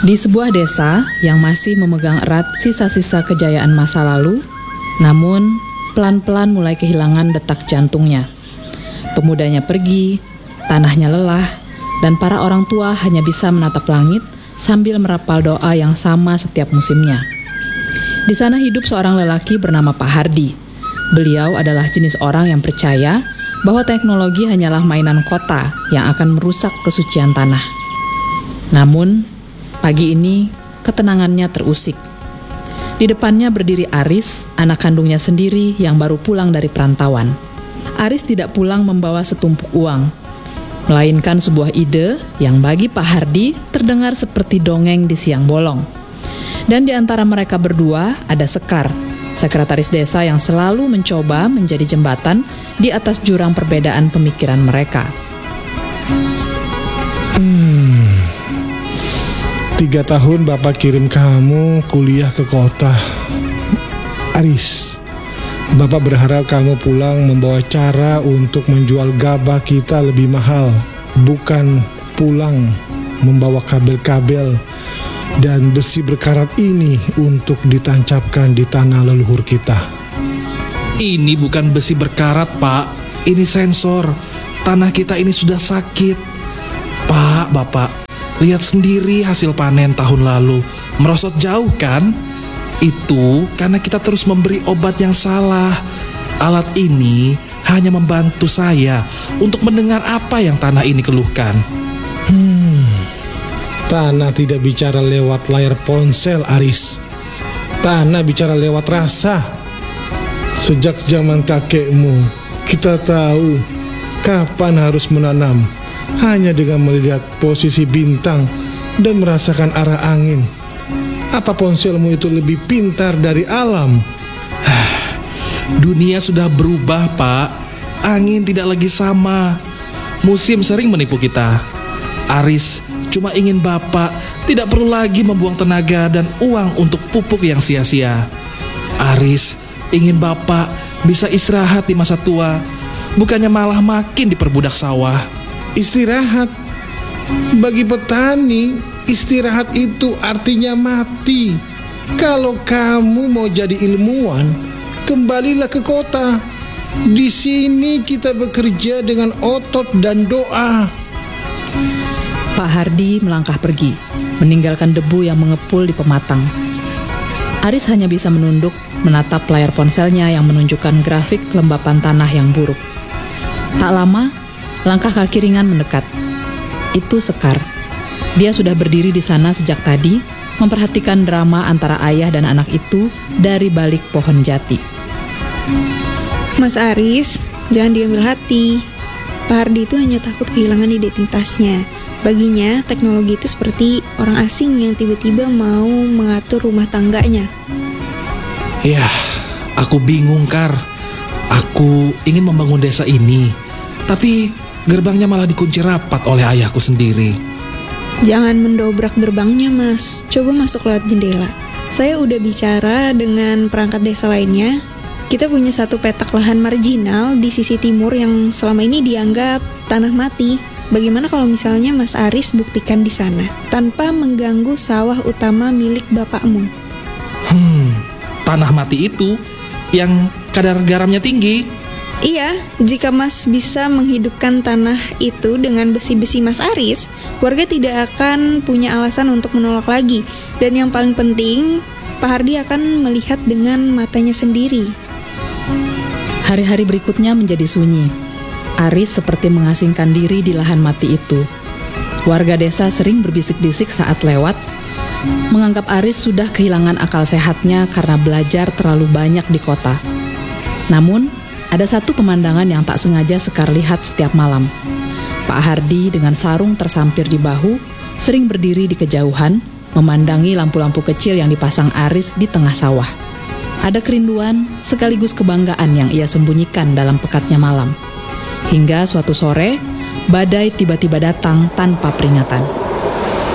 Di sebuah desa yang masih memegang erat sisa-sisa kejayaan masa lalu, namun pelan-pelan mulai kehilangan detak jantungnya. Pemudanya pergi, tanahnya lelah, dan para orang tua hanya bisa menatap langit sambil merapal doa yang sama setiap musimnya. Di sana hidup seorang lelaki bernama Pak Hardi. Beliau adalah jenis orang yang percaya bahwa teknologi hanyalah mainan kota yang akan merusak kesucian tanah. Namun, pagi ini ketenangannya terusik. Di depannya berdiri Aris, anak kandungnya sendiri yang baru pulang dari perantauan. Aris tidak pulang membawa setumpuk uang, melainkan sebuah ide yang bagi Pak Hardi terdengar seperti dongeng di siang bolong. Dan di antara mereka berdua ada Sekar, sekretaris desa yang selalu mencoba menjadi jembatan di atas jurang perbedaan pemikiran mereka. 3 tahun Bapak kirim kamu kuliah ke kota. Aris, Bapak berharap kamu pulang membawa cara untuk menjual gabah kita lebih mahal, bukan pulang membawa kabel-kabel dan besi berkarat ini untuk ditancapkan di tanah leluhur kita. Ini bukan besi berkarat, Pak. Ini sensor. Tanah kita ini sudah sakit. Pak, Bapak, lihat sendiri hasil panen tahun lalu. Merosot jauh kan? Itu karena kita terus memberi obat yang salah. Alat ini hanya membantu saya untuk mendengar apa yang tanah ini keluhkan. Tanah tidak bicara lewat layar ponsel, Aris. Tanah bicara lewat rasa. Sejak zaman kakekmu, kita tahu kapan harus menanam hanya dengan melihat posisi bintang dan merasakan arah angin. Apa ponselmu itu lebih pintar dari alam? Dunia sudah berubah, Pak. Angin tidak lagi sama. Musim sering menipu kita. Aris cuma ingin Bapak tidak perlu lagi membuang tenaga dan uang untuk pupuk yang sia-sia. Aris ingin Bapak bisa istirahat di masa tua, bukannya malah makin diperbudak sawah. Istirahat? Bagi petani, istirahat itu artinya mati. Kalau kamu mau jadi ilmuwan, kembalilah ke kota. Di sini kita bekerja dengan otot dan doa. Pak Hardi melangkah pergi, meninggalkan debu yang mengepul di pematang. Aris hanya bisa menunduk, menatap layar ponselnya yang menunjukkan grafik kelembapan tanah yang buruk. Tak lama, langkah kaki ringan mendekat. Itu Sekar. Dia sudah berdiri di sana sejak tadi, memperhatikan drama antara ayah dan anak itu dari balik pohon jati. Mas Aris, jangan diambil hati. Pak Hardi itu hanya takut kehilangan identitasnya. Baginya, teknologi itu seperti orang asing yang tiba-tiba mau mengatur rumah tangganya. Ya, aku bingung, Kar. Aku ingin membangun desa ini, tapi gerbangnya malah dikunci rapat oleh ayahku sendiri. Jangan mendobrak gerbangnya, Mas. Coba masuk lewat jendela. Saya udah bicara dengan perangkat desa lainnya. Kita punya satu petak lahan marginal di sisi timur yang selama ini dianggap tanah mati. Bagaimana kalau misalnya Mas Aris buktikan di sana, tanpa mengganggu sawah utama milik bapakmu? Tanah mati itu yang kadar garamnya tinggi. Iya, jika Mas bisa menghidupkan tanah itu dengan besi-besi Mas Aris, warga tidak akan punya alasan untuk menolak lagi. Dan yang paling penting, Pak Hardi akan melihat dengan matanya sendiri. Hari-hari berikutnya menjadi sunyi. Aris seperti mengasingkan diri di lahan mati itu. Warga desa sering berbisik-bisik saat lewat, menganggap Aris sudah kehilangan akal sehatnya karena belajar terlalu banyak di kota. Namun, ada satu pemandangan yang tak sengaja Sekar lihat setiap malam. Pak Hardi dengan sarung tersampir di bahu, sering berdiri di kejauhan, memandangi lampu-lampu kecil yang dipasang Aris di tengah sawah. Ada kerinduan sekaligus kebanggaan yang ia sembunyikan dalam pekatnya malam. Hingga suatu sore, badai tiba-tiba datang tanpa peringatan.